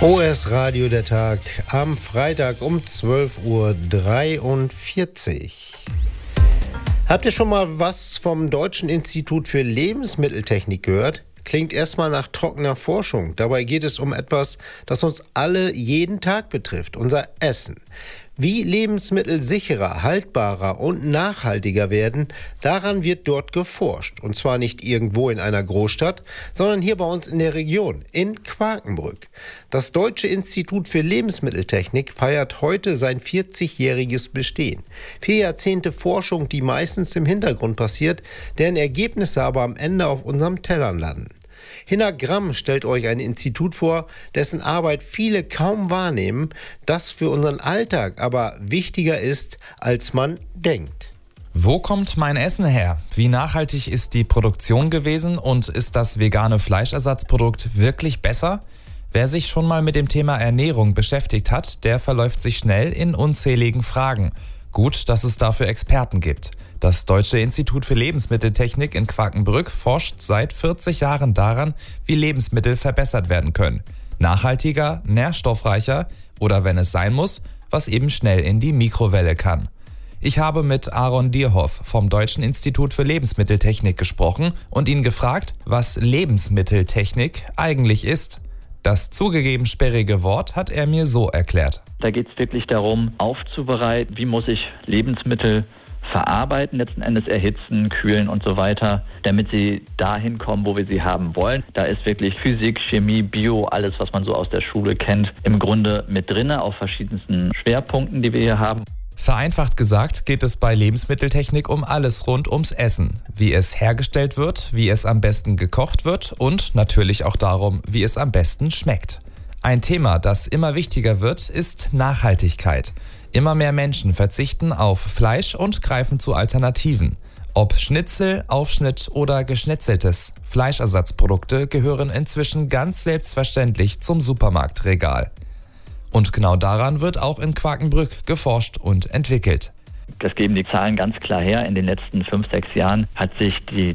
OS Radio der Tag am Freitag um 12:43 Uhr. Habt ihr schon mal was vom Deutschen Institut für Lebensmitteltechnik gehört? Klingt erstmal nach trockener Forschung. Dabei geht es um etwas, das uns alle jeden Tag betrifft, unser Essen. Wie Lebensmittel sicherer, haltbarer und nachhaltiger werden, daran wird dort geforscht. Und zwar nicht irgendwo in einer Großstadt, sondern hier bei uns in der Region, in Quakenbrück. Das Deutsche Institut für Lebensmitteltechnik feiert heute sein 40-jähriges Bestehen. 4 Jahrzehnte Forschung, die meistens im Hintergrund passiert, deren Ergebnisse aber am Ende auf unserem Tellern landen. Hinner Gramm stellt euch ein Institut vor, dessen Arbeit viele kaum wahrnehmen, das für unseren Alltag aber wichtiger ist, als man denkt. Wo kommt mein Essen her? Wie nachhaltig ist die Produktion gewesen und ist das vegane Fleischersatzprodukt wirklich besser? Wer sich schon mal mit dem Thema Ernährung beschäftigt hat, der verläuft sich schnell in unzähligen Fragen. Gut, dass es dafür Experten gibt. Das Deutsche Institut für Lebensmitteltechnik in Quakenbrück forscht seit 40 Jahren daran, wie Lebensmittel verbessert werden können. Nachhaltiger, nährstoffreicher oder, wenn es sein muss, was eben schnell in die Mikrowelle kann. Ich habe mit Aaron Dierhoff vom Deutschen Institut für Lebensmitteltechnik gesprochen und ihn gefragt, was Lebensmitteltechnik eigentlich ist. Das zugegeben sperrige Wort hat er mir so erklärt. Da geht es wirklich darum, aufzubereiten, wie muss ich Lebensmittel verarbeiten, letzten Endes erhitzen, kühlen und so weiter, damit sie dahin kommen, wo wir sie haben wollen. Da ist wirklich Physik, Chemie, Bio, alles, was man so aus der Schule kennt, im Grunde mit drinne auf verschiedensten Schwerpunkten, die wir hier haben. Vereinfacht gesagt geht es bei Lebensmitteltechnik um alles rund ums Essen. Wie es hergestellt wird, wie es am besten gekocht wird und natürlich auch darum, wie es am besten schmeckt. Ein Thema, das immer wichtiger wird, ist Nachhaltigkeit. Immer mehr Menschen verzichten auf Fleisch und greifen zu Alternativen. Ob Schnitzel, Aufschnitt oder Geschnetzeltes, Fleischersatzprodukte gehören inzwischen ganz selbstverständlich zum Supermarktregal. Und genau daran wird auch in Quakenbrück geforscht und entwickelt. Das geben die Zahlen ganz klar her. In den letzten 5-6 Jahren hat sich die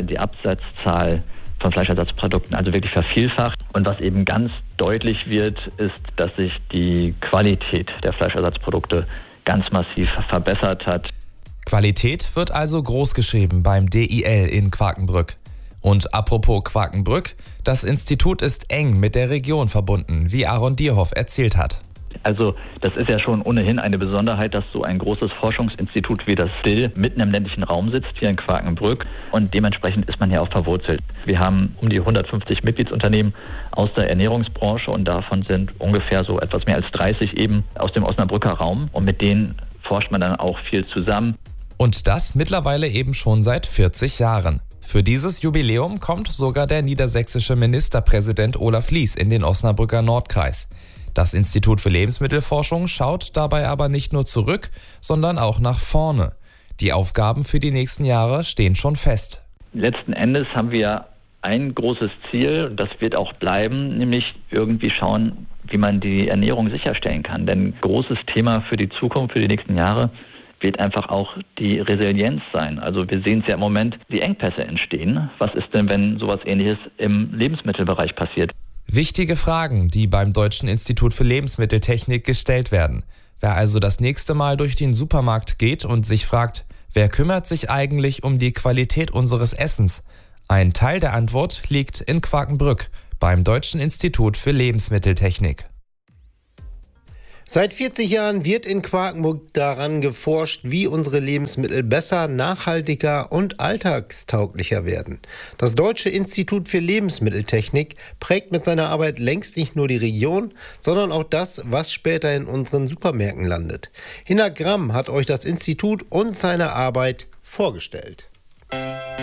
Absatzzahl von Fleischersatzprodukten also wirklich vervielfacht. Und was eben ganz deutlich wird, ist, dass sich die Qualität der Fleischersatzprodukte ganz massiv verbessert hat. Qualität wird also großgeschrieben beim DIL in Quakenbrück. Und apropos Quakenbrück, das Institut ist eng mit der Region verbunden, wie Aaron Dierhoff erzählt hat. Also das ist ja schon ohnehin eine Besonderheit, dass so ein großes Forschungsinstitut wie das DIL mitten im ländlichen Raum sitzt, hier in Quakenbrück. Und dementsprechend ist man hier auch verwurzelt. Wir haben um die 150 Mitgliedsunternehmen aus der Ernährungsbranche und davon sind ungefähr so etwas mehr als 30 eben aus dem Osnabrücker Raum. Und mit denen forscht man dann auch viel zusammen. Und das mittlerweile eben schon seit 40 Jahren. Für dieses Jubiläum kommt sogar der niedersächsische Ministerpräsident Olaf Lies in den Osnabrücker Nordkreis. Das Institut für Lebensmittelforschung schaut dabei aber nicht nur zurück, sondern auch nach vorne. Die Aufgaben für die nächsten Jahre stehen schon fest. Letzten Endes haben wir ein großes Ziel, das wird auch bleiben, nämlich irgendwie schauen, wie man die Ernährung sicherstellen kann. Denn großes Thema für die Zukunft, für die nächsten Jahre, wird einfach auch die Resilienz sein. Also wir sehen es ja im Moment, wie Engpässe entstehen. Was ist denn, wenn sowas Ähnliches im Lebensmittelbereich passiert? Wichtige Fragen, die beim Deutschen Institut für Lebensmitteltechnik gestellt werden. Wer also das nächste Mal durch den Supermarkt geht und sich fragt, wer kümmert sich eigentlich um die Qualität unseres Essens? Ein Teil der Antwort liegt in Quakenbrück beim Deutschen Institut für Lebensmitteltechnik. Seit 40 Jahren wird in Quakenbrück daran geforscht, wie unsere Lebensmittel besser, nachhaltiger und alltagstauglicher werden. Das Deutsche Institut für Lebensmitteltechnik prägt mit seiner Arbeit längst nicht nur die Region, sondern auch das, was später in unseren Supermärkten landet. Hinner Gramm hat euch das Institut und seine Arbeit vorgestellt.